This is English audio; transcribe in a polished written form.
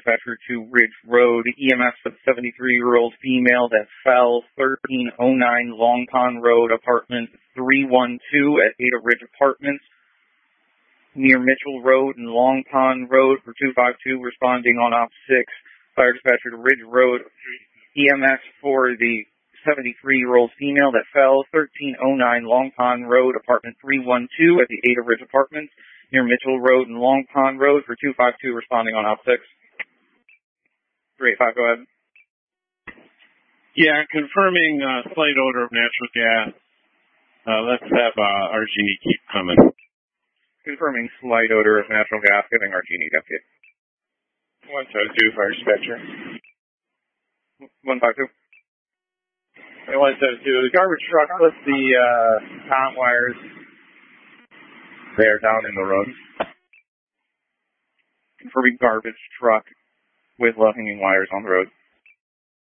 dispatcher to Ridge Road. EMS for the 73-year-old female that fell 1309 Long Pond Road, apartment 312 at Ada Ridge Apartments, near Mitchell Road and Long Pond Road for 252, responding on op 6. Fire dispatcher to Ridge Road. EMS for the 73-year-old female that fell 1309 Long Pond Road, apartment 312 at the Ada Ridge Apartments, near Mitchell Road and Long Pond Road for 252, responding on op 6. 385, go ahead. Yeah, confirming slight odor of natural gas. Let's have RG&E keep coming. Confirming slight odor of natural gas, giving RG&E update. 172, fire dispatcher. 152. 172, the garbage truck with the com wires. They are down in the road. Confirming garbage truck with low-hanging wires on the road.